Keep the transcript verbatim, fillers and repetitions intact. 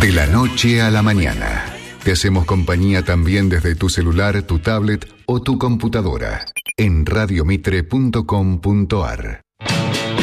De la noche a la mañana. Te hacemos compañía también desde tu celular, tu tablet o tu computadora. En radiomitre punto com punto ar.